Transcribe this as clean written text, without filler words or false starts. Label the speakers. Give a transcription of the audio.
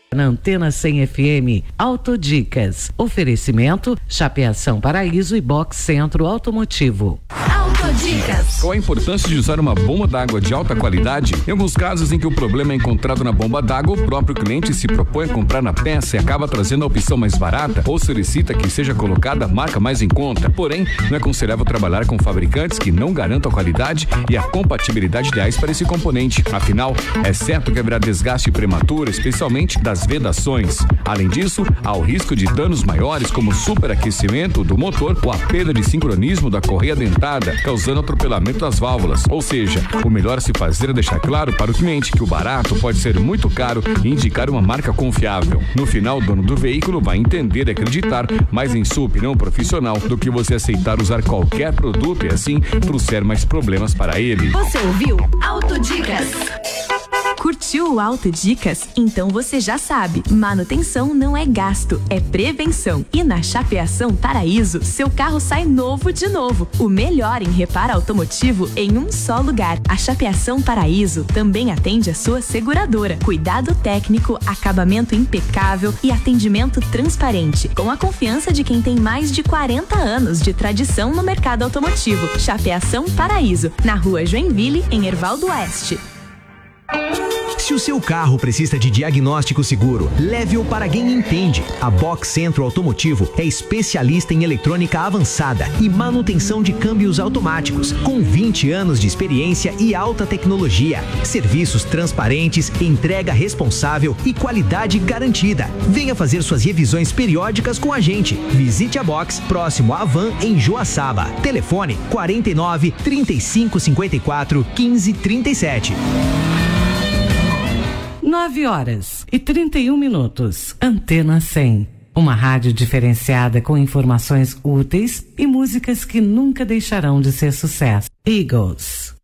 Speaker 1: Na Antena 100 FM, Autodicas. Oferecimento, Chapeação Paraíso e Box Centro Automotivo.
Speaker 2: Autodicas. Qual a importância de usar uma bomba d'água de alta qualidade? Em alguns casos em que o problema é encontrado na bomba d'água, o próprio cliente se propõe a comprar na peça e acaba trazendo a opção mais barata ou solicita que seja colocada a marca mais em conta. Porém, não é aconselhável trabalhar com fabricantes que não garantam a qualidade e a compatibilidade ideais para esse componente. Afinal, é certo que haverá desgaste prematuro, especialmente das vedações. Além disso, há o risco de danos maiores como superaquecimento do motor ou a perda de sincronismo da correia dentada, causando atropelamento das válvulas. Ou seja, o melhor a se fazer é deixar claro para o cliente que o barato pode ser muito caro e indicar uma marca confiável. No final, o dono do veículo vai entender e acreditar mais em sua opinião profissional do que você aceitar usar qualquer produto e assim trouxer mais problemas para ele.
Speaker 3: Você ouviu Autodicas? Curtiu o Autodicas? Então você já sabe, manutenção não é gasto, é prevenção. E na Chapeação Paraíso, seu carro sai novo de novo. O melhor em reparo automotivo em um só lugar. A Chapeação Paraíso também atende a sua seguradora. Cuidado técnico, acabamento impecável e atendimento transparente. Com a confiança de quem tem mais de 40 anos de tradição no mercado automotivo. Chapeação Paraíso, na Rua Joinville, em Hervaldo Oeste.
Speaker 4: Se o seu carro precisa de diagnóstico seguro, leve-o para quem entende. A Box Centro Automotivo é especialista em eletrônica avançada e manutenção de câmbios automáticos, com 20 anos de experiência e alta tecnologia. Serviços transparentes, entrega responsável e qualidade garantida. Venha fazer suas revisões periódicas com a gente. Visite a Box próximo à Van em Joaçaba. Telefone 49 35 54 15 37.
Speaker 1: 9h31. Antena 100. Uma rádio diferenciada com informações úteis e músicas que nunca deixarão de ser sucesso. Eagles.